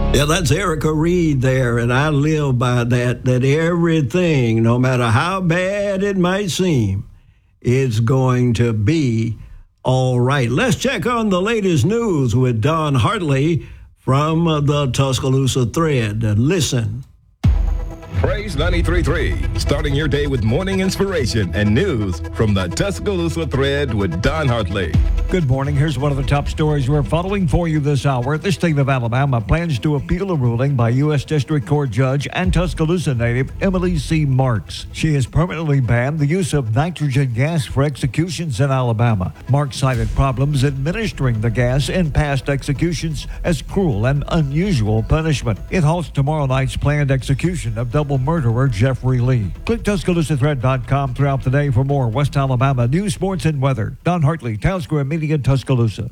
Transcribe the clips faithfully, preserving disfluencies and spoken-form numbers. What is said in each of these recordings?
Yeah, that's Erica Reed there, and I live by that, that everything, no matter how bad it might seem, it's going to be all right. Let's check on the latest news with Don Hartley from the Tuscaloosa Thread. Listen. Praise ninety-three point three, starting your day with morning inspiration and news from the Tuscaloosa Thread with Don Hartley. Good morning. Here's one of the top stories we're following for you this hour. The state of Alabama plans to appeal a ruling by U S District Court Judge and Tuscaloosa native Emily C. Marks. She has permanently banned the use of nitrogen gas for executions in Alabama. Marks cited problems administering the gas in past executions as cruel and unusual punishment. It halts tomorrow night's planned execution of double murderer Jeffrey Lee. Click Tuscaloosa Thread dot com throughout the day for more West Alabama news, sports, and weather. Don Hartley, Town Square Media, Tuscaloosa.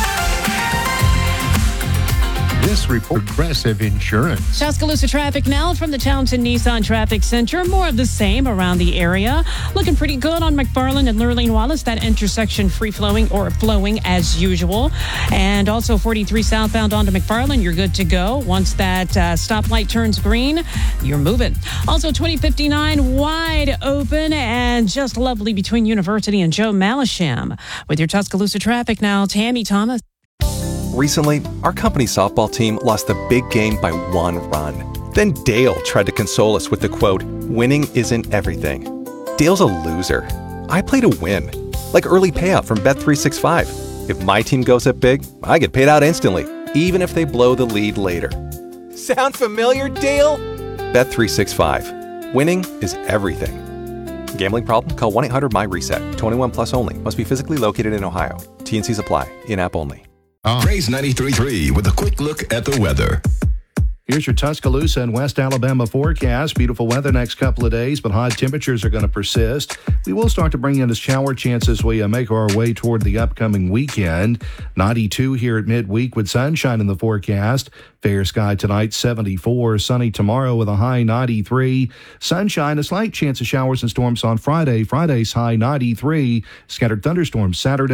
This report, Progressive Insurance. Tuscaloosa traffic now from the Townsend Nissan Traffic Center. More of the same around the area. Looking pretty good on McFarland and Lurleen Wallace. That intersection free-flowing or flowing as usual. And also forty-three southbound onto McFarland. You're good to go. Once that uh, stoplight turns green, you're moving. Also twenty fifty-nine wide open and just lovely between University and Joe Malisham. With your Tuscaloosa traffic now, Tammy Thomas. Recently, our company softball team lost the big game by one run. Then Dale tried to console us with the quote, "Winning isn't everything." Dale's a loser. I play to win. Like early payout from Bet three sixty-five. If my team goes up big, I get paid out instantly, even if they blow the lead later. Sound familiar, Dale? Bet three sixty-five. Winning is everything. Gambling problem? Call one eight hundred my reset. twenty-one plus only. Must be physically located in Ohio. T N Cs apply. In-app only. Oh. Praise ninety-three point three with a quick look at the weather. Here's your Tuscaloosa and West Alabama forecast. Beautiful weather next couple of days, but hot temperatures are going to persist. We will start to bring in a shower chance as we uh, make our way toward the upcoming weekend. ninety-two here at midweek with sunshine in the forecast. Fair sky tonight, seventy-four. Sunny tomorrow with a high ninety-three. Sunshine, a slight chance of showers and storms on Friday. Friday's high ninety-three. Scattered thunderstorms Saturday.